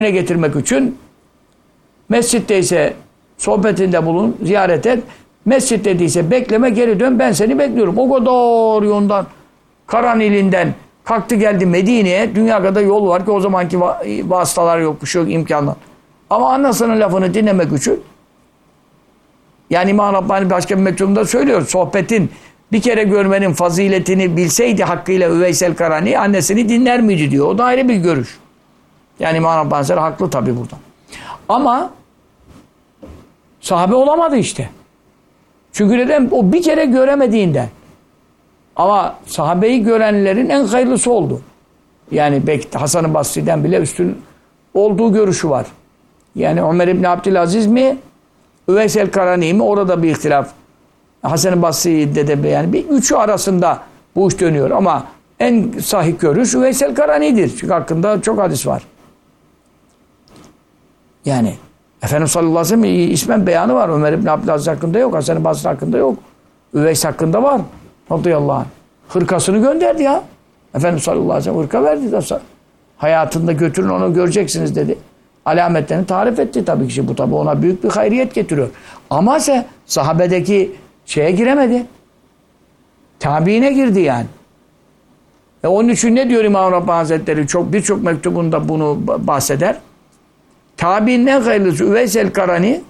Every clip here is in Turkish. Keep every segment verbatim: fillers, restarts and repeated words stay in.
getirmek için mescitte ise sohbetinde bulun, ziyaret et. Mescitte değilse bekleme, geri dön, ben seni bekliyorum. O kadar yoldan, Karanilinden kalktı geldi Medine'ye. Dünya kadar yol var ki o zamanki vasıtalar yokmuş, yok imkanlar. Ama anasının lafını dinlemek için, yani İmam Rabbani başka bir mektubunda söylüyor, sohbetin bir kere görmenin faziletini bilseydi hakkıyla Üveysel Karani annesini dinler miydi diyor. O da ayrı bir görüş. Yani İmam Rabbani haklı tabii burada. Ama sahabe olamadı işte. Çünkü neden? O bir kere göremediğinden. Ama sahabeyi görenlerin en hayırlısı oldu. Yani belki Hasan-ı Basri'den bile üstün olduğu görüşü var. Yani Ömer İbni Abdülaziz mi? Üveysel Karani mi? Orada bir ihtilaf. Hasan-ı Basri'de de yani bir üçü arasında bu iş dönüyor. Ama en sahih görüş Üveysel Karani'dir. Çünkü hakkında çok hadis var. Yani Efendimiz sallallahu aleyhi ve sellem ismen beyanı var. Ömer İbni Abdülaziz hakkında yok. Hasan-ı Basri hakkında yok. Üveys hakkında var. Radıyallahu anh. Hırkasını gönderdi ya. Efendimiz sallallahu aleyhi ve sellem hırka verdi de hayatında götürün onu göreceksiniz dedi. Alametlerini tarif etti tabii ki. Bu tabii ona büyük bir hayriyet getiriyor. Ama ise sahabedeki şeye giremedi. Tabiine girdi yani. E onun için ne diyor İmam Rabbani Hazretleri? Çok birçok mektubunda bunu bahseder. Tabiinin en hayırlısı Üveysel Karani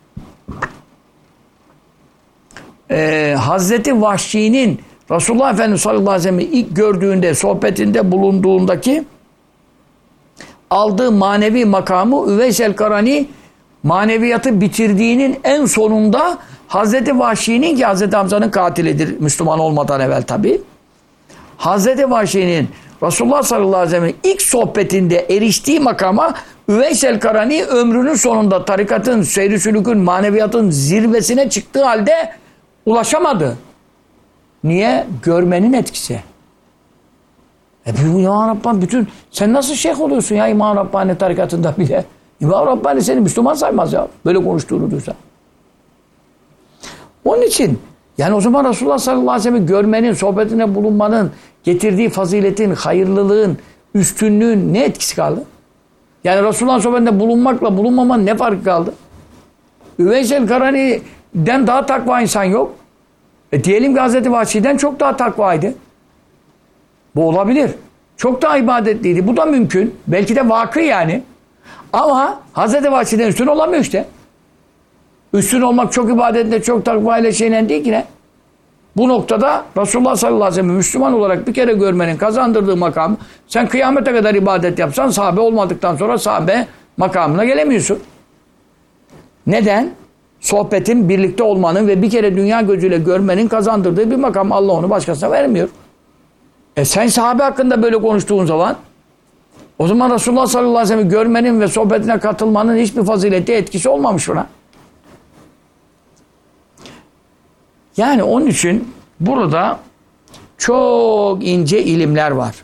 e, Hazreti Vahşi'nin Resulullah Efendimiz sallallahu aleyhi ve sellem'i ilk gördüğünde, sohbetinde bulunduğundaki aldığı manevi makamı Üveysel Karani maneviyatı bitirdiğinin en sonunda Hazreti Vahşi'nin ki Hazreti Hamza'nın katilidir Müslüman olmadan evvel tabi. Hazreti Vahşi'nin Resulullah sallallahu aleyhi ve sellem'in ilk sohbetinde eriştiği makama Üveysel Karani ömrünün sonunda tarikatın, seyri sülükün, maneviyatın zirvesine çıktığı halde ulaşamadı. Niye? Görmenin etkisi. E bu İmam Rabbani bütün... Sen nasıl şeyh oluyorsun ya İmam Rabbani tarikatında bile? İmam Rabbani seni Müslüman saymaz ya. Böyle konuştuğunu duysa. Onun için yani o zaman Resulullah sallallahu aleyhi ve sellem'i görmenin, sohbetine bulunmanın getirdiği faziletin, hayırlılığın, üstünlüğün ne etkisi kaldı? Yani Resulullah'ın sohbetinde bulunmakla bulunmamanın ne farkı kaldı? Üveysel Karani'den daha takva insan yok. E diyelim ki Hazreti Vahşi'den çok daha takvaydı. Bu olabilir. Çok daha ibadetliydi. Bu da mümkün. Belki de vakı yani. Ama Hazreti Vahşi'den üstün olamıyor işte. Üstün olmak çok ibadetle, çok takvayla şeyle değil ki ne? Bu noktada Resulullah sallallahu aleyhi ve sellem Müslüman olarak bir kere görmenin kazandırdığı makam, sen kıyamete kadar ibadet yapsan sahabe olmadıktan sonra sahabe makamına gelemiyorsun. Neden? Sohbetin, birlikte olmanın ve bir kere dünya gözüyle görmenin kazandırdığı bir makam. Allah onu başkasına vermiyor. E sen sahabe hakkında böyle konuştuğun zaman o zaman Resulullah sallallahu aleyhi ve sellem'i görmenin ve sohbetine katılmanın hiçbir fazileti, etkisi olmamış buna. Yani onun için burada çok ince ilimler var.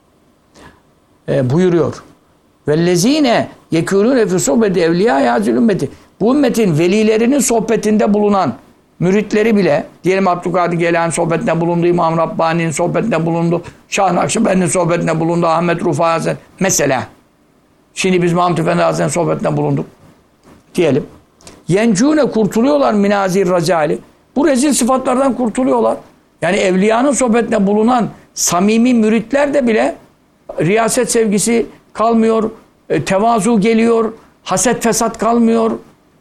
E, buyuruyor. Vellezine yekûnûne fî sohbeti evliyâ yâzil ümmeti. Bu ümmetin velilerinin sohbetinde bulunan müritleri bile, diyelim Abdülkadir Geylani sohbetinde bulundu, İmam Rabbani'nin sohbetinde bulundu, Şah Nakşibendi'nin sohbetinde bulundu, Ahmet Rufai Hazretleri. Mesela, şimdi biz Mahmud Efendi Hazretleri'nin sohbetinde bulunduk. Diyelim. Yencûne kurtuluyorlar minazir racali. Bu rezil sıfatlardan kurtuluyorlar. Yani evliyanın sohbetinde bulunan samimi müritler de bile riyaset sevgisi kalmıyor, e, tevazu geliyor, haset fesat kalmıyor.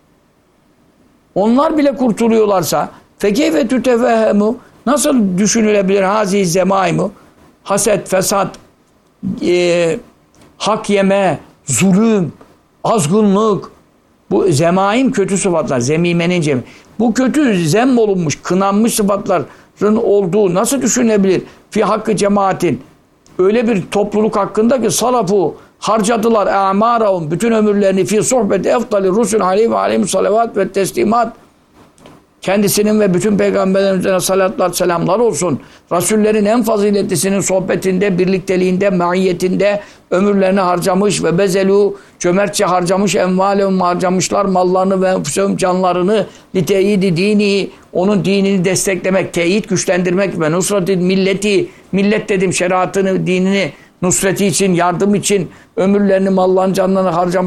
Onlar bile kurtuluyorlarsa fekeyfe tütefehemu nasıl düşünülebilir hazi zemaimu haset, fesat, e, hak yeme, zulüm, azgınlık, bu zemaim kötü sıfatlar, zemimenin cemi. Bu kötü zemm olunmuş, kınanmış sıfatların olduğu nasıl düşünülebilir? Fi hakkı cemaatin. Öyle bir topluluk hakkında ki salafu harcadılar a'marahum bütün ömürlerini fi sohbeti efdali rusul aleyhi ve aleyhim salavat ve teslimat. Kendisinin ve bütün peygamberlerimize salatlar selamlar olsun. Rasullerin en faziletlisinin sohbetinde, birlikteliğinde, maiyetinde ömürlerini harcamış ve bezelu cömertçe harcamış, envalehum harcamışlar mallarını ve enfusehum canlarını liteyidi dini, onun dinini desteklemek, teyit güçlendirmek ve nusratil milleti, millet dedim şeriatını, dinini nusreti için, yardım için ömürlerini, mallarını, canlarını harcamış